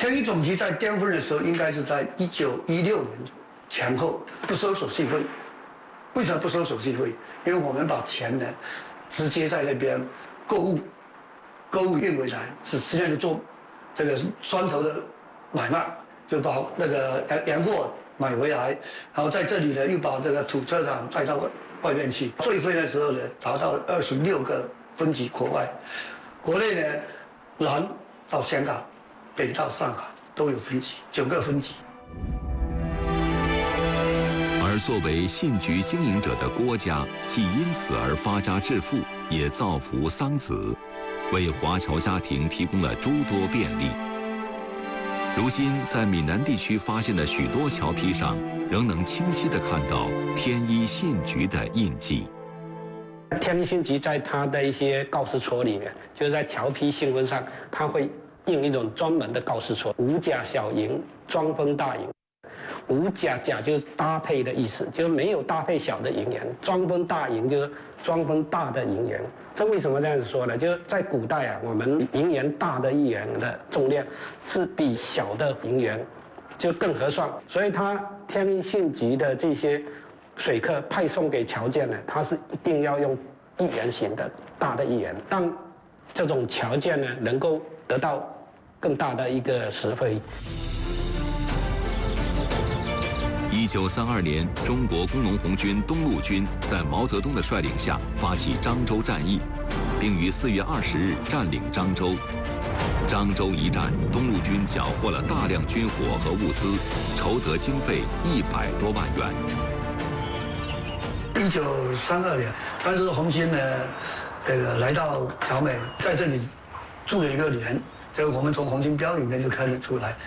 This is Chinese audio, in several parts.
天一总局在巅峰的时候，应该是在1916年前后，不收手续费。为什么不收手续费？因为我们把钱呢，直接在那边购物运回来，是实际上是做这个双头的买卖，就把那个洋货买回来，然后在这里呢又把这个土车厂带到外面去。最飞的时候呢，达到了26个分级国外，国内呢，南到香港，北到上海都有分级，9个分级。 而作为信局经营者的郭家，既因此而发家致富，也造福桑梓，为华侨家庭提供了诸多便利。如今，在闽南地区发现的许多侨批上，仍能清晰地看到天一信局的印记。 天一信局在它的一些告示戳里面，就是在侨批信封上，它会印一种专门的告示戳：无假小营，装封大营。无假就是搭配的意思，就是没有搭配小的银元。装封大银就是装封大的银元。这为什么这样子说呢？就是在古代啊，我们银元大的1元的重量是比小的银元就更合算，所以它天一信局的这些水客派送给侨件呢，它是一定要用1元型的大的1元，让这种侨件呢能够得到更大的一个实惠。 1932年，中国工农红军东路军在毛泽东的率领下发起漳州战役，并于4月20日占领漳州。漳州一战，东路军缴获了大量军火和物资，筹得经费100多万元。 1932年，当时红军呢，来到侨美，在这里住了1个连，这个我们从红军标里面就看得出来。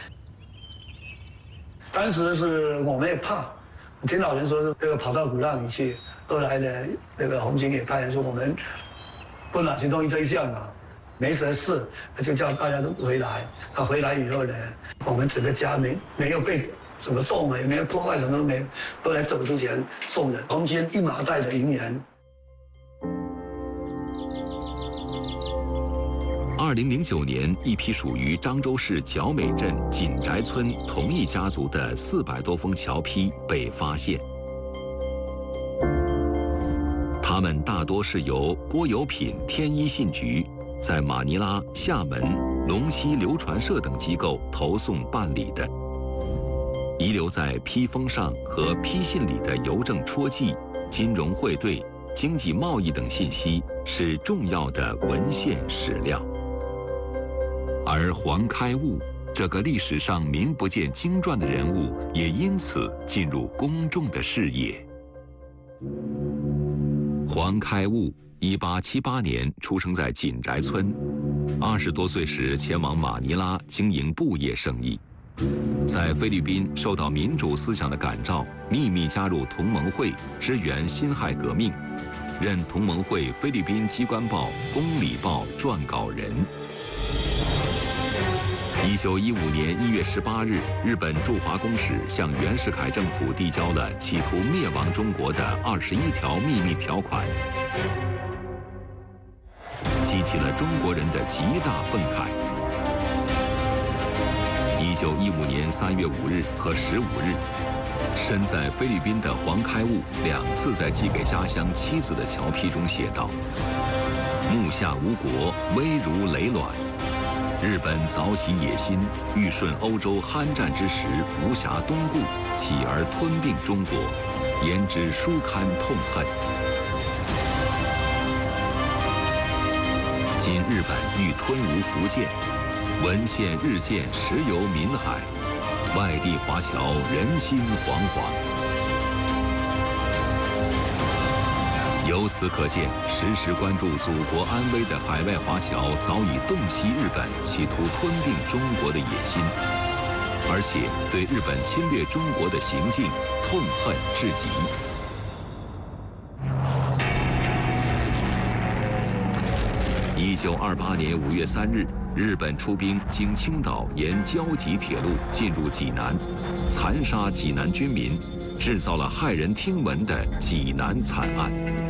当时是我们也怕，听老人说跑到鼓浪屿去，后来呢，红军也派人说我们不拿其中这一项嘛，没什么事，就叫大家都回来。他回来以后呢，我们整个家没有被什么动，也没有破坏，什么都没有。后来走之前送的红军1麻袋的银元。 2009年，一批属于漳州市角美镇锦宅村同一家族的400多封侨批被发现。他们大多是由郭有品天一信局在马尼拉、厦门、龙溪流传社等机构投送办理的。遗留在批封上和批信里的邮政戳记、金融汇兑、经济贸易等信息是重要的文献史料。而黄开悟这个历史上名不见经传的人物，也因此进入公众的视野。黄开悟1878年出生在锦宅村，20多岁时前往马尼拉经营布业生意，在菲律宾受到民主思想的感召，秘密加入同盟会，支援辛亥革命，任同盟会菲律宾机关报《公理报》撰稿人。1915年1月18日，日本驻华公使向袁世凯政府递交了企图灭亡中国的21条秘密条款，激起了中国人的极大愤慨。1915年3月5日和15日，身在菲律宾的黄开悟2次在寄给家乡妻子的侨批中写道：“目下无国，危如累卵。日本早起野心，欲顺欧洲酣战之时，无暇东顾，起而吞并中国，言之殊堪痛恨。今日本欲吞吴福建，文献日渐时游闽海，外地华侨人心惶惶。”由此可见，时时关注祖国安危的海外华侨早已洞悉日本企图吞并中国的野心，而且对日本侵略中国的行径痛恨至极。1928年5月3日，日本出兵经青岛沿交集铁路进入济南，残杀济南军民，制造了骇人听闻的济南惨案。